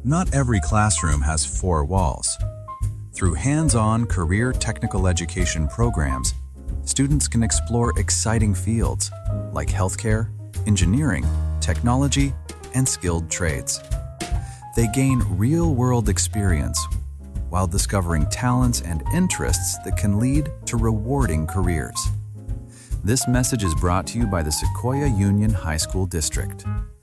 Not every classroom has four walls. Through hands-on career technical education programs, students can explore exciting fields like healthcare, engineering, technology, and skilled trades. They gain real-world experience while discovering talents and interests that can lead to rewarding careers. This message is brought to you by the Sequoia Union High School District.